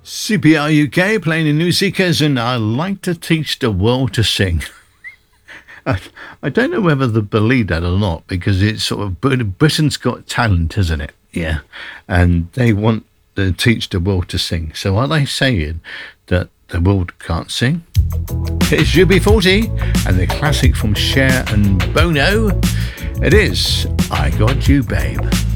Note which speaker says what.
Speaker 1: CPR UK playing the New Seekers, and I like to teach the world to sing. I don't know whether they believe that or not, because it's sort of Britain's Got Talent, isn't it? Yeah, and they want to teach the world to sing. So are they saying that the world can't sing? It's UB40 and the classic from Cher and Bono. It is I Got You, Babe.